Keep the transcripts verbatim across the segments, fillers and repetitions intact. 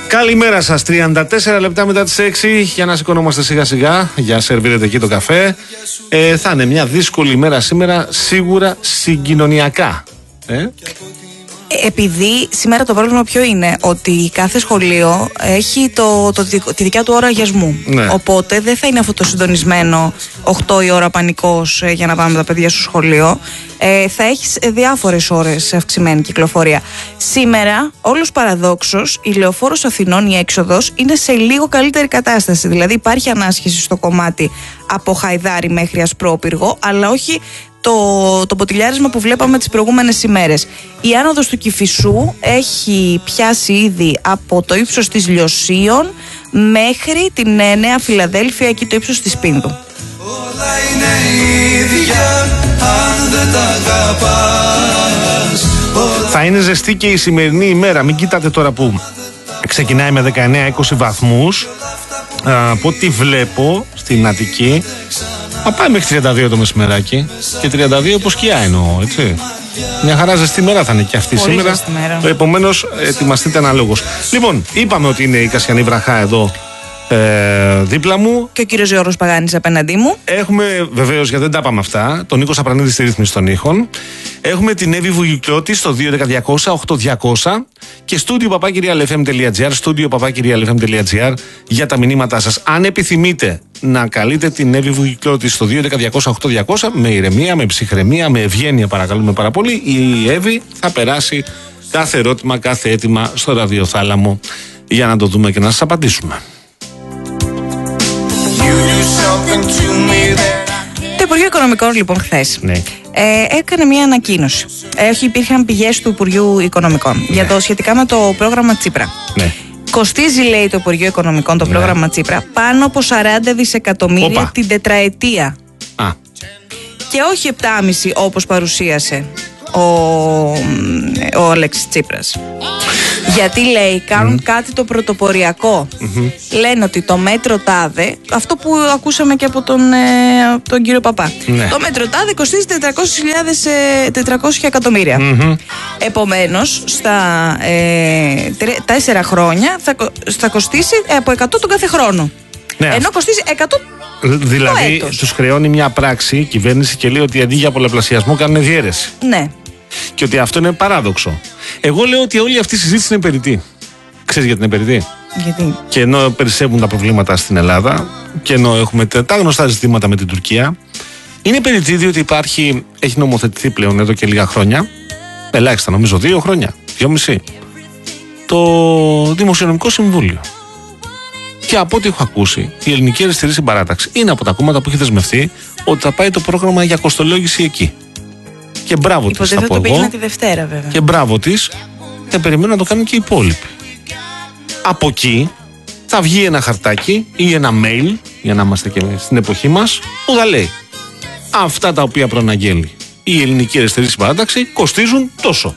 Καλημέρα σας, τριάντα τέσσερα λεπτά μετά τις έξι. Για να σηκωνόμαστε σιγά σιγά, για σερβίρετε εκεί το καφέ. ε, Θα είναι μια δύσκολη ημέρα σήμερα, σίγουρα συγκοινωνιακά. ε? Επειδή σήμερα το πρόβλημα ποιο είναι, ότι κάθε σχολείο έχει το, το, τη δικιά του ώρα αγιασμού. Ναι. Οπότε δεν θα είναι αυτό το συντονισμένο οκτώ η ώρα πανικός ε, για να πάμε τα παιδιά στο σχολείο. Ε, θα έχεις διάφορες ώρες αυξημένη κυκλοφορία. Σήμερα, όλος παραδόξως, η Λεωφόρος Αθηνών, η έξοδος, είναι σε λίγο καλύτερη κατάσταση. Δηλαδή υπάρχει ανάσχεση στο κομμάτι από Χαϊδάρη μέχρι Ασπρόπυργο, αλλά όχι το, το ποτηλιάρισμα που βλέπαμε τις προηγούμενες ημέρες. Η άνοδος του Κηφισού έχει πιάσει ήδη από το ύψος της Λιωσίων μέχρι την Νέα Φιλαδέλφια, εκεί το ύψος της Πίνδου. Όλα είναι ίδια αν δεν τα αγαπάς. Θα είναι ζεστή και η σημερινή ημέρα. Μην κοιτάτε τώρα που ξεκινάει με δεκαεννέα είκοσι βαθμούς. Από ό,τι βλέπω στην Αττική, θα πάει μέχρι τριάντα δύο το μεσημεράκι. Και τριάντα δύο από σκιά εννοώ, έτσι. Μια χαρά ζεστή μέρα θα είναι και αυτή Πολύ σήμερα. Επομένως, ετοιμαστείτε αναλόγως. Λοιπόν, είπαμε ότι είναι η Κασιανή Βραχά εδώ ε, δίπλα μου. Και ο κύριος Γιώργος Παγάνης απέναντί μου. Έχουμε βεβαίως, γιατί δεν τα πάμε αυτά, τον Νίκο Σαπρανίδη στη ρύθμιση των ήχων. Έχουμε την Εύη Βουγιουκλώτη στο δύο ένα μηδέν μηδέν οκτώ διακόσια και στούντιο παπάκυρια ελ εφ εμ τελεία τζι άρ, στούντιο παπάκυρια ελ εφ εμ τελεία τζι άρ για τα μηνύματά σας. Αν επιθυμείτε να καλείτε την Εύη Βουγιουκλώτη στο δύο ένα μηδέν μηδέν οκτώ διακόσια, με ηρεμία, με ψυχραιμία, με ευγένεια, παρακαλούμε πάρα πολύ, η Εύη θα περάσει κάθε ερώτημα, κάθε αίτημα στο ραδιοθάλαμο για να το δούμε και να σας απαντήσουμε. Το Υπουργείο Οικονομικών, λοιπόν, χθες Ναι. ε, έκανε μια ανακοίνωση. Ε, όχι, υπήρχαν πηγές του Υπουργείου Οικονομικών, ναι, για το σχετικά με το πρόγραμμα Τσίπρα. Ναι. Κοστίζει, λέει, το Υπουργείο Οικονομικών το, ναι, πρόγραμμα Τσίπρα πάνω από σαράντα δισεκατομμύρια Οπα. την τετραετία. Α. Και όχι επτά κόμμα πέντε όπως παρουσίασε ο, ο Αλέξης Τσίπρας. Γιατί, λέει, κάνουν mm. κάτι το πρωτοποριακό. Mm-hmm. Λένε ότι το μέτρο τάδε, αυτό που ακούσαμε και από τον, ε, τον κύριο Παπά, ναι, το μέτρο τάδε κοστίζει τετρακόσια εκατομμύρια. Mm-hmm. Επομένως, στα ε, τέσσερα χρόνια θα, θα κοστίσει από εκατό τον κάθε χρόνο. Ναι. Ενώ κοστίζει εκατό. Δηλαδή, τους χρεώνει μια πράξη η κυβέρνηση και λέει ότι αντί για πολλαπλασιασμό κάνουν διαίρεση. Ναι. Και ότι αυτό είναι παράδοξο. Εγώ λέω ότι όλη αυτή η συζήτηση είναι περιττή. Ξέρεις γιατί είναι περιττή? Γιατί? Και ενώ περισσεύουν τα προβλήματα στην Ελλάδα, και ενώ έχουμε τα γνωστά ζητήματα με την Τουρκία, είναι περιττή διότι υπάρχει, έχει νομοθετηθεί πλέον εδώ και λίγα χρόνια, ελάχιστα νομίζω δύο χρόνια, δυόμιση, το Δημοσιονομικό Συμβούλιο. Και από ό,τι έχω ακούσει, η Ελληνική Αριστερή Συμπαράταξη είναι από τα κόμματα που έχει δεσμευτεί ότι θα πάει το πρόγραμμα για κοστολόγηση εκεί. Και μπράβο της, θα πω το εγώ. Τη Δευτέρα, βέβαια. Και μπράβο της, και περιμένω να το κάνουν και οι υπόλοιποι. Από εκεί θα βγει ένα χαρτάκι ή ένα mail, για να είμαστε και στην εποχή μας, που θα λέει αυτά τα οποία προαναγγέλει η Ελληνική Αριστερή Συμπαράταξη κοστίζουν τόσο.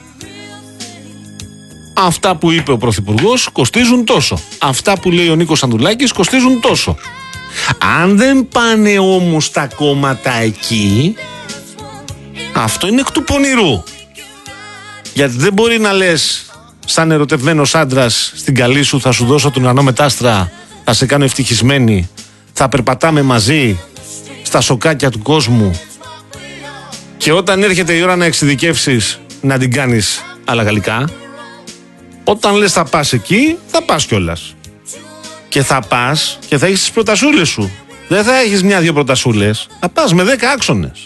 Αυτά που είπε ο Πρωθυπουργός κοστίζουν τόσο. Αυτά που λέει ο Νίκος Ανδρουλάκης κοστίζουν τόσο. Αν δεν πάνε όμως τα κόμματα εκεί, αυτό είναι εκ του πονηρού. Γιατί δεν μπορεί να λες σαν ερωτευμένος άντρας στην καλή σου, θα σου δώσω τον ουρανό με τ' άστρα, θα σε κάνω ευτυχισμένη, θα περπατάμε μαζί στα σοκάκια του κόσμου, και όταν έρχεται η ώρα να εξειδικεύσεις να την κάνεις άλλα γαλλικά. Όταν λες θα πας εκεί, θα πας κιόλας. Και θα πας και θα έχεις τις προτασούλες σου. Δεν θα έχεις μια-δυο προτασούλες, θα πας με δέκα άξονες.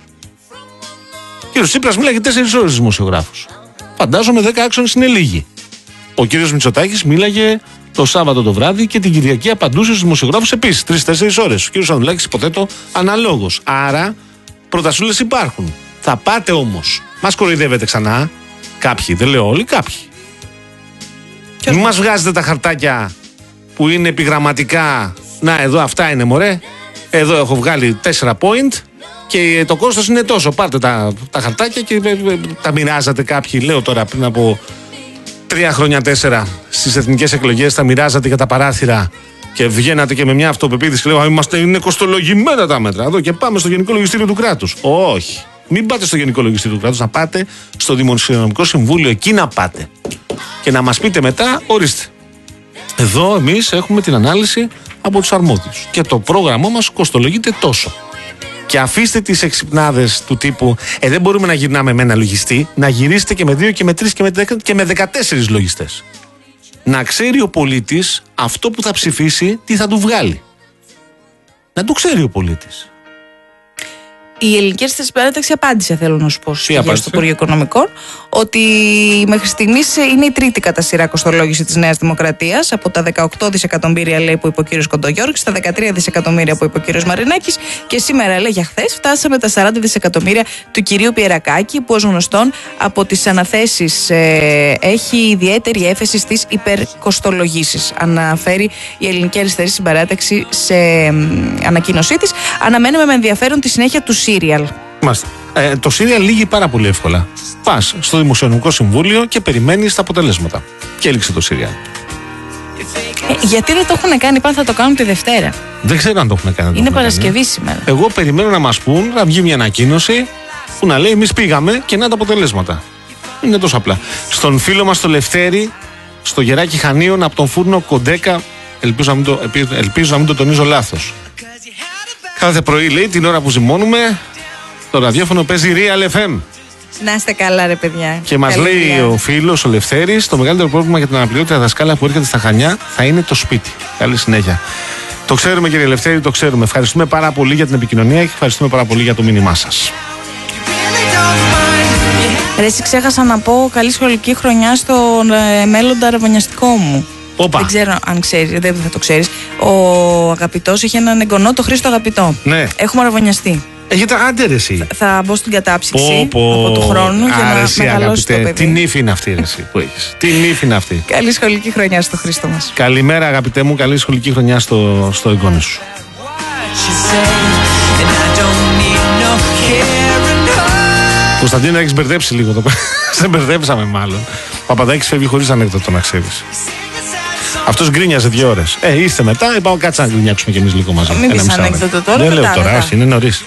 Ο κύριος Τσίπρας μίλαγε τέσσερις ώρες στους δημοσιογράφους. Φαντάζομαι δέκα άξονες είναι λίγοι. Ο κύριος Μητσοτάκης μίλαγε το Σάββατο το βράδυ και την Κυριακή απαντούσε στους δημοσιογράφους επίσης τρεις τέσσερις ώρες. Ο κύριος Ανδρουλάκης, υποθέτω, αναλόγως. Άρα προτασούλες υπάρχουν. Θα πάτε όμως. Μας κοροϊδεύετε ξανά. Κάποιοι, δεν λέω όλοι, κάποιοι. Μην μας βγάζετε τα χαρτάκια που είναι επιγραμματικά. Να, εδώ αυτά είναι, μωρέ. Εδώ έχω βγάλει τέσσερα point. Και το κόστος είναι τόσο. Πάρτε τα, τα χαρτάκια και τα μοιράζατε κάποιοι. Λέω τώρα πριν από τρία χρόνια, τέσσερα, στις εθνικές εκλογές, τα μοιράζατε για τα παράθυρα και βγαίνατε και με μια αυτοπεποίθηση και λέω: είμαστε, είναι κοστολογημένα τα μέτρα. Εδώ και πάμε στο Γενικό Λογιστήριο του Κράτους. Όχι. Μην πάτε στο Γενικό Λογιστήριο του Κράτους, να πάτε στο Δημοσιονομικό Συμβούλιο. Εκεί να πάτε. Και να μας πείτε μετά, ορίστε. Εδώ εμείς έχουμε την ανάλυση από τους αρμόδιους. Και το πρόγραμμά μας κοστολογείται τόσο. Και αφήστε τις εξυπνάδες του τύπου Ε, δεν μπορούμε να γυρνάμε με ένα λογιστή. Να γυρίσετε και με δύο και με τρεις και με, και με δεκατέσσερις λογιστές. Να ξέρει ο πολίτης αυτό που θα ψηφίσει τι θα του βγάλει. Να το ξέρει ο πολίτης. Η Ελληνική Αριστερή Συμπαράταξη απάντησε, θέλω να σου πω, στους πηγές του Υπουργείου Οικονομικών, ότι μέχρι στιγμής είναι η τρίτη κατά σειρά κοστολόγηση της Νέας Δημοκρατίας. Από τα δεκαοκτώ δισεκατομμύρια, λέει, που είπε ο κύριος Κοντογιώργης, στα δεκατρία δισεκατομμύρια που είπε ο κύριος Μαρινάκης, και σήμερα, λέει, για χθες, φτάσαμε τα σαράντα δισεκατομμύρια του κυρίου Πιερακάκη, που ως γνωστόν από τις αναθέσεις ε, έχει ιδιαίτερη έφεση στις υπερκοστολογήσεις. Αναφέρει η Ελληνική Αριστερή Συμπαράταξη σε ε, ανακοίνωσή της. Αναμένουμε με ενδιαφέρον τη συνέχεια του Σύριαλ. Ε, το Σύριαλ λύγει πάρα πολύ εύκολα. Πας στο Δημοσιονομικό Συμβούλιο και περιμένεις τα αποτελέσματα. Και έληξε το Σύριαλ. Ε, γιατί δεν το έχουν κάνει, πάνε θα το κάνουν τη Δευτέρα. Δεν ξέρω αν το έχουν κάνει. Είναι Παρασκευή σήμερα. Εγώ περιμένω να μας πούν, να βγει μια ανακοίνωση που να λέει εμείς πήγαμε και να τα αποτελέσματα. Είναι τόσο απλά. Στον φίλο μας το Λευτέρη, στο Γεράκι Χανίων, από τον φούρνο Κοντέκα, ελπίζω να μην το, ελπίζω να μην το τονίζω λάθος. Κάθε πρωί, λέει, την ώρα που ζυμώνουμε, το ραδιόφωνο παίζει Real εφ εμ. Να είστε καλά, ρε παιδιά. Και μας λέει δουλειά. Ο φίλος, ο Λευτέρης, το μεγαλύτερο πρόβλημα για την αναπληρωτή δασκάλα που έρχεται στα Χανιά θα είναι το σπίτι. Καλή συνέχεια. Το ξέρουμε, κύριε Λευτέρη, το ξέρουμε. Ευχαριστούμε πάρα πολύ για την επικοινωνία και ευχαριστούμε πάρα πολύ για το μήνυμά σας. Ρε, εσύ ξέχασα να πω καλή σχολική χρονιά στον ε, μέλλοντα αραβωνιαστικό μου. Οπα. Δεν ξέρω αν ξέρει, δεν θα το ξέρεις. Ο αγαπητός είχε έναν εγγονό, το Χρήστο Αγαπητό. Ναι. Έχουμε αραβωνιαστεί. Έχετε άντε ρε εσύ. Θα μπω στην κατάψυξη πω, πω. από του χρόνου για Άρα, να εσύ, μεγαλώσει αγαπητέ, το παιδί. Τι νύφη είναι αυτή ρε, εσύ, που έχεις. Τι νύφη είναι αυτή. Καλή σχολική χρονιά στο Χρήστο μας. Καλημέρα, αγαπητέ μου, καλή σχολική χρονιά στο, στο εγγόνι σου. Κωνσταντίνα, έχεις μπερδέψει λίγο το. Σε μπερδέψαμε μάλλον. Ο Παπαδάκης φεύγει χωρίς ανέκδοτο, να ξέρεις. Αυτός γκρίνιαζε δύο ώρες. Ε, είστε μετά, είπα, κάτσε να γκρινιάξουμε κι εμείς λίγο μαζί. Μην πεις ανέκδοτο τώρα. Δεν λέω τώρα, όχι, είναι νωρίς.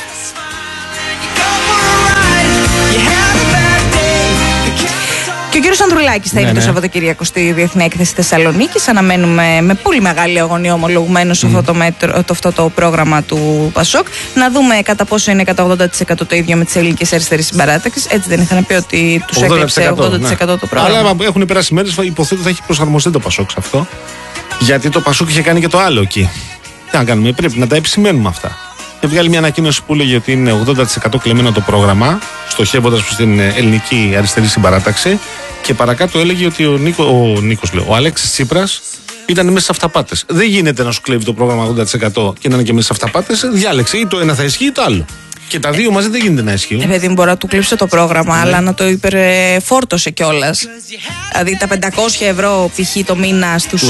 Και ο κύριος Ανδρουλάκης θα ναι, είναι ναι. το Σαββατοκύριακο στη Διεθνή Έκθεση Θεσσαλονίκης. Αναμένουμε με πολύ μεγάλη αγωνία ομολογουμένως mm. αυτό, το μέτρο, το, αυτό το πρόγραμμα του Πασόκ. Να δούμε κατά πόσο είναι κατά ογδόντα τοις εκατό το ίδιο με τις Ελληνικές Αριστερές Συμπαράταξης. Έτσι δεν είχαν πει ότι τους έκλεψε ογδόντα τοις εκατό ναι. το πρόγραμμα. Αλλά έχουν περάσει μέρες, υποθέτω θα έχει προσαρμοστεί το Πασόκ σε αυτό. Γιατί το Πασόκ είχε κάνει και το άλλο εκεί. Τι να κάνουμε, πρέπει να τα επισημαίνουμε αυτά. Έχει βγάλει μια ανακοίνωση που λέγει ότι είναι ογδόντα τοις εκατό κλεμμένο το πρόγραμμα, στοχεύοντας προς την Ελληνική Αριστερή Συμπαράταξη. Και παρακάτω έλεγε ότι ο, Νίκο, ο, Νίκος, λέω, ο Αλέξης Τσίπρας ήταν μέσα σε αυταπάτες. Δεν γίνεται να σου κλέβει το πρόγραμμα ογδόντα τοις εκατό και να είναι και μέσα σε αυταπάτες. Διάλεξε ή το ένα θα ισχύει ή το άλλο. Και τα δύο μαζί δεν γίνεται να ισχύουν. Ε, παιδί μου, μπορεί να του κλείψει το πρόγραμμα, ναι. αλλά να το υπερφόρτωσε κιόλας. Δηλαδή τα πεντακόσια ευρώ π.χ. το μήνα στους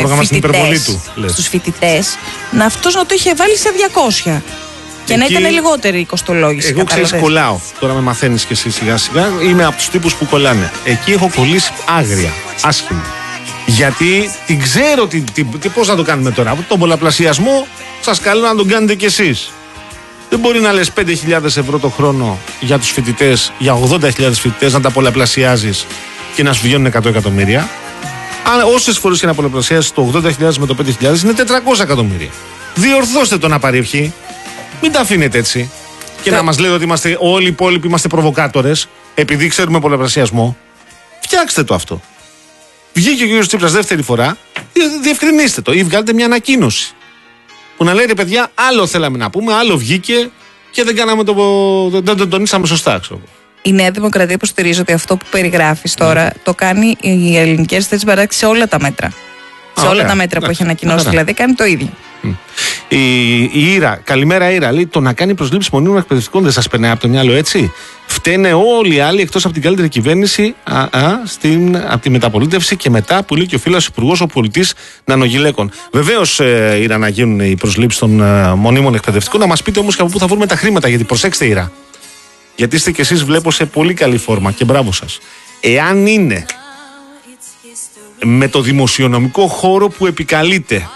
φοιτητές, να αυτός να το είχε βάλει σε διακόσια. Και εκεί, να ήταν λιγότερη η κοστολόγηση. Εγώ ξέρεις, κολλάω. Τώρα με μαθαίνεις κι εσύ σιγά σιγά. Είμαι από τους τύπους που κολλάνε. Εκεί έχω κολλήσει άγρια, άσχημα. Γιατί την ξέρω τι, τι, τι, πώς να το κάνουμε τώρα. Τον πολλαπλασιασμό σας καλώ να τον κάνετε κι εσείς. Δεν μπορεί να λες πέντε χιλιάδες ευρώ το χρόνο για τους φοιτητές, για ογδόντα χιλιάδες φοιτητές, να τα πολλαπλασιάζεις και να σου βγαίνουν εκατό εκατομμύρια. Αν όσες φορές και να πολλαπλασιάζεις το ογδόντα χιλιάδες με το πέντε χιλιάδες είναι τετρακόσια εκατομμύρια. Διορθώστε το να παρήχει. Μην τα αφήνετε έτσι. Και yeah. να μας λέτε ότι είμαστε, όλοι οι υπόλοιποι είμαστε προβοκάτορες, επειδή ξέρουμε πολλαπλασιασμό. Φτιάξτε το αυτό. Βγήκε ο κ. Τσίπρας δεύτερη φορά, διευκρινίστε το ή βγάλτε μια ανακοίνωση. Που να λέει ρε παιδιά, άλλο θέλαμε να πούμε, άλλο βγήκε και δεν κάναμε το. Δεν το τονίσαμε σωστά, ξέρω. Η Νέα Δημοκρατία υποστηρίζει ότι αυτό που περιγράφεις τώρα mm. το κάνει η Ελληνική Αριστερή Συμπαράταξη σε όλα τα μέτρα. Σε όλα τα μέτρα που έχει ανακοινώσει, δηλαδή κάνει το ίδιο. Mm. Η, η Ήρα, καλημέρα Ήρα, λέει το να κάνει προσλήψεις μονίμων εκπαιδευτικών δεν σας περνάει από το μυαλό, έτσι. Φταίνε όλοι οι άλλοι εκτός από την καλύτερη κυβέρνηση α, α, στην, από τη μεταπολίτευση και μετά που λέει και ο φίλος υπουργός ο πολιτής Νανογιλέκων. Βεβαίως ε, Ήρα να γίνουν οι προσλήψεις των ε, μονίμων εκπαιδευτικών, να μας πείτε όμως και από πού θα βρούμε τα χρήματα, γιατί προσέξτε Ήρα. Γιατί είστε κι εσείς βλέπω σε πολύ καλή φόρμα και μπράβο σας. Εάν είναι με το δημοσιονομικό χώρο που επικαλείται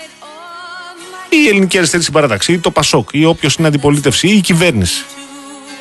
η Ελληνική Αριστερή Συμπαράταξη ή το Πασόκ ή όποιος είναι αντιπολίτευση ή η κυβέρνηση.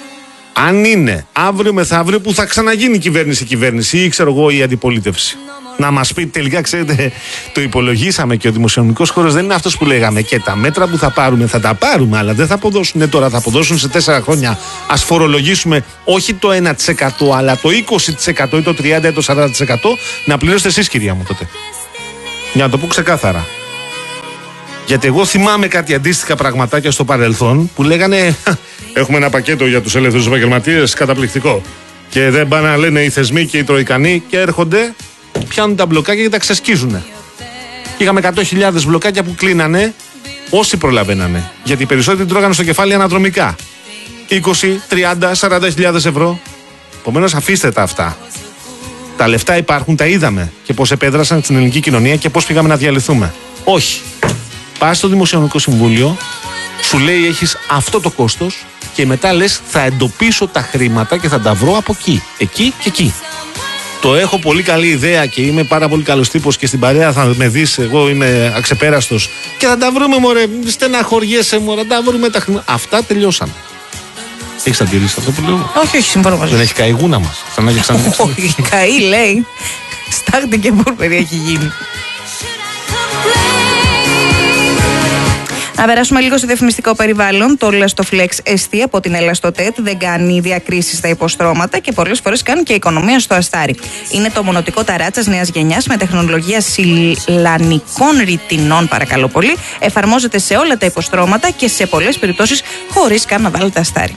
Αν είναι αύριο μεθαύριο που θα ξαναγίνει η κυβέρνηση η κυβέρνηση ή ξέρω εγώ η αντιπολίτευση. να μας πει τελικά, ξέρετε, το υπολογίσαμε και ο δημοσιονομικός χώρος δεν είναι αυτός που λέγαμε. Και τα μέτρα που θα πάρουμε θα τα πάρουμε, αλλά δεν θα αποδώσουν τώρα, θα αποδώσουν σε τέσσερα χρόνια. Ας φορολογήσουμε όχι το ένα τοις εκατό, αλλά το είκοσι τοις εκατό ή το τριάντα τοις εκατό ή το σαράντα τοις εκατό να πληρώσετε εσείς, κυρία μου, τότε. Για να το πω ξεκάθαρα. Γιατί εγώ θυμάμαι κάτι αντίστοιχα πραγματάκια στο παρελθόν που λέγανε έχουμε ένα πακέτο για τους ελεύθερους επαγγελματίες καταπληκτικό. Και δεν πάνε να λένε οι θεσμοί και οι τροϊκανοί και έρχονται, πιάνουν τα μπλοκάκια και τα ξεσκίζουν. Και είχαμε εκατό χιλιάδες μπλοκάκια που κλείνανε όσοι προλαβαίνανε. Γιατί οι περισσότεροι τρώγανε στο κεφάλι αναδρομικά. είκοσι, τριάντα, σαράντα χιλιάδες ευρώ. Επομένως, αφήστε τα αυτά. Τα λεφτά υπάρχουν, τα είδαμε. Και πώς επέδρασαν στην ελληνική κοινωνία και πώς πήγαμε να διαλυθούμε. Όχι. Πας στο Δημοσιονομικό Συμβούλιο, σου λέει έχεις αυτό το κόστος και μετά λες θα εντοπίσω τα χρήματα και θα τα βρω από εκεί, εκεί και εκεί. Το έχω πολύ καλή ιδέα και είμαι πάρα πολύ καλός τύπος και στην παρέα θα με δεις, εγώ είμαι αξεπέραστος και θα τα βρούμε, μωρέ, στεναχωριέσαι, μωρέ, τα βρούμε τα χρήματα. Αυτά τελειώσαν. Έχεις αντιρρήσει αυτό που λέω? Όχι, όχι, συμφωνώ μαζί. Δεν έχει καεί η γούνα μας. Ξανά και ξανά. Όχι, καεί, λέει. Στάχτη και μπούρπερι έχει γίνει. Να περάσουμε λίγο στο διαφημιστικό περιβάλλον. Το Elastoflex Εστί από την Elastotec δεν κάνει διακρίσεις στα υποστρώματα και πολλές φορές κάνει και οικονομία στο αστάρι. Είναι το μονοτικό ταράτσας νέας γενιάς με τεχνολογία σιλανικών ρητινών, παρακαλώ πολύ. Εφαρμόζεται σε όλα τα υποστρώματα και σε πολλές περιπτώσεις χωρίς καν να βάλετε αστάρι.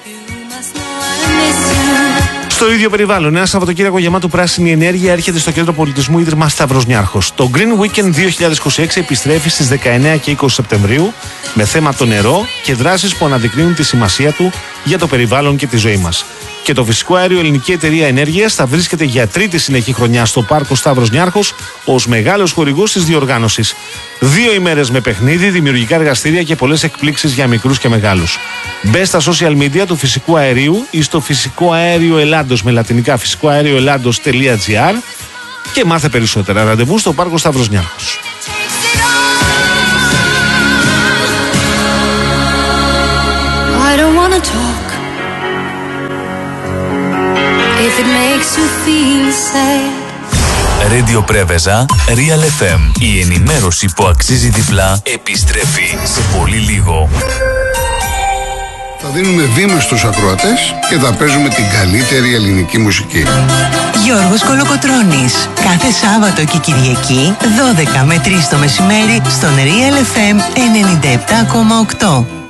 Στο ίδιο περιβάλλον, ένα Σαββατοκύριακο γεμάτο πράσινη ενέργεια έρχεται στο Κέντρο Πολιτισμού Ίδρυμα Σταύρος Νιάρχος. Το Green Weekend δύο χιλιάδες είκοσι έξι επιστρέφει στις δεκαεννέα και είκοσι Σεπτεμβρίου με θέμα το νερό και δράσεις που αναδεικνύουν τη σημασία του για το περιβάλλον και τη ζωή μας. Και το φυσικό αέριο Ελληνική Εταιρεία Ενέργειας θα βρίσκεται για τρίτη συνεχή χρονιά στο Πάρκο Σταύρος Νιάρχος ως μεγάλος χορηγός της διοργάνωσης. Δύο ημέρες με παιχνίδι, δημιουργικά εργαστήρια και πολλές εκπλήξεις για μικρούς και μεγάλους. Μπε στα social media του Φυσικού Αερίου ή στο Φυσικό Αέριο Ελλάδος με λατινικά φυσικό αέριο ελλάδος.gr και μάθε περισσότερα. Ραντεβού στο Πάρκο Σταύρος Νιάρχος. I don't wanna talk if it makes you feel sad. Radio Πρέβεζα, Real εφ εμ. Η ενημέρωση που αξίζει διπλά επιστρέφει σε πολύ λίγο. Θα δίνουμε βήμα στους ακροατές και θα παίζουμε την καλύτερη ελληνική μουσική. Γιώργος Κολοκοτρώνης. Κάθε Σάββατο και Κυριακή, δώδεκα με τρεις το μεσημέρι, στον Real εφ εμ ενενήντα επτά κόμμα οκτώ.